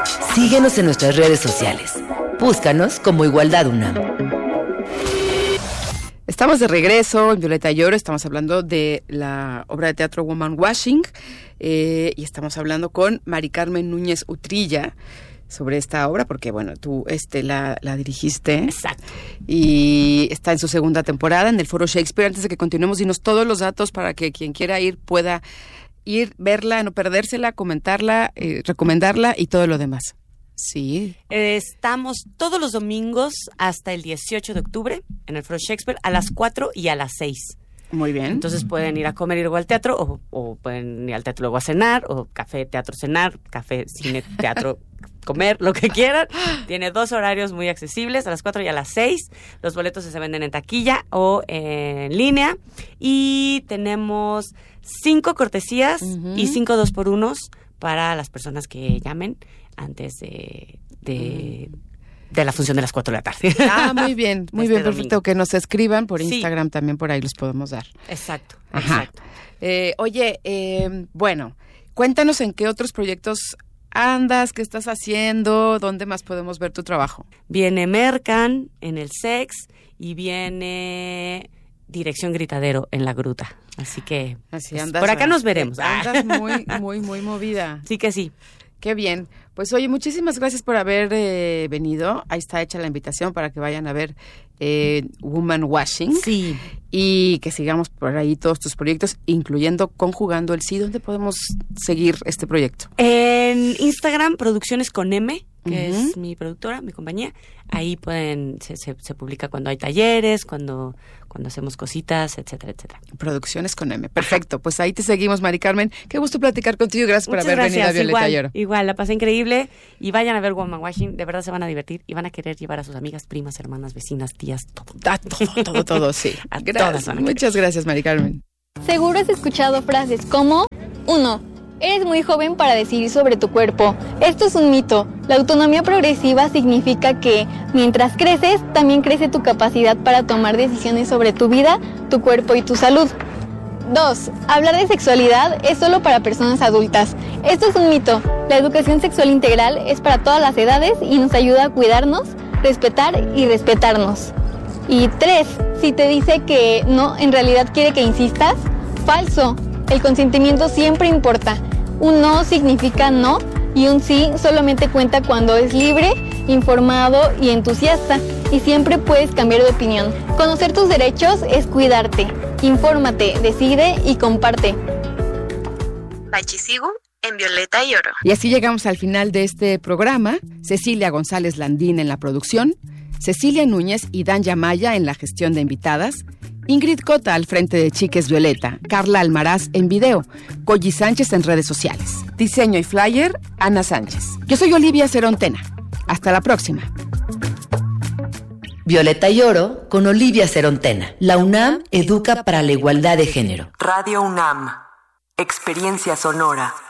Síguenos en nuestras redes sociales. Búscanos como Igualdad UNAM. Estamos de regreso en Violeta y Oro. Estamos hablando de la obra de teatro Woman Washing y estamos hablando con Mari Carmen Núñez Utrilla sobre esta obra, porque bueno, tú la dirigiste. Exacto. Y está en su segunda temporada en el Foro Shakespeare. Antes de que continuemos, dinos todos los datos para que quien quiera ir pueda ir, verla, no perdérsela, comentarla, recomendarla y todo lo demás. Sí. Estamos todos los domingos hasta el 18 de octubre en el Foro Shakespeare a las 4 y a las 6. Muy bien. Entonces pueden ir a comer y luego al teatro, o pueden ir al teatro y luego a cenar, o café, teatro, cenar, café, cine, teatro, comer, lo que quieran. Tiene 2 horarios muy accesibles, a las 4 y a las 6. Los boletos se venden en taquilla o en línea. Y tenemos 5 cortesías y 5 2x1 para las personas que llamen antes de la función de las 4 de la tarde. Ah, muy bien, muy bien, perfecto. Domingo. Que nos escriban por Instagram, sí. También por ahí los podemos dar. Exacto, Ajá. exacto. Bueno, cuéntanos en qué otros proyectos andas, qué estás haciendo, dónde más podemos ver tu trabajo. Viene Mercan en el Sex y viene Dirección Gritadero en la Gruta. Así que andas, por acá nos veremos. Andas muy movida. Sí que sí. Qué bien. Pues oye, muchísimas gracias por haber venido. Ahí está hecha la invitación para que vayan a ver Woman Washing. Sí. Y que sigamos por ahí todos tus proyectos, incluyendo Conjugando el Sí. ¿Dónde podemos seguir este proyecto? En Instagram, Producciones con M, que es mi productora, mi compañía. Ahí se publica cuando hay talleres, cuando hacemos cositas, etcétera, etcétera. Producciones con M. Perfecto. Pues ahí te seguimos, Mari Carmen. Qué gusto platicar contigo. Gracias por haber venido a Violeta y Oro. Igual, la pasé increíble. Y vayan a ver Woman Washing. De verdad se van a divertir y van a querer llevar a sus amigas, primas, hermanas, vecinas, tías, todo. Todo, sí. Gracias. Muchas gracias, Mari Carmen. Seguro has escuchado frases como 1. Eres muy joven para decidir sobre tu cuerpo. Esto es un mito. La autonomía progresiva significa que, mientras creces, también crece tu capacidad para tomar decisiones sobre tu vida, tu cuerpo y tu salud. 2. Hablar de sexualidad es solo para personas adultas. Esto es un mito. La educación sexual integral es para todas las edades y nos ayuda a cuidarnos, respetar y respetarnos. Y 3. Si te dice que no, en realidad quiere que insistas, falso. El consentimiento siempre importa. Un no significa no y un sí solamente cuenta cuando es libre, informado y entusiasta. Y siempre puedes cambiar de opinión. Conocer tus derechos es cuidarte. Infórmate, decide y comparte. Bachisigu en Violeta y Oro. Y así llegamos al final de este programa. Cecilia González Landín en la producción, Cecilia Núñez y Dan Yamaya en la gestión de invitadas, Ingrid Cota al frente de Chiques Violeta, Carla Almaraz en video, Colli Sánchez en redes sociales. Diseño y flyer, Ana Sánchez. Yo soy Olivia Cerontena. Hasta la próxima. Violeta y Oro con Olivia Cerontena. La UNAM educa para la igualdad de género. Radio UNAM. Experiencia sonora.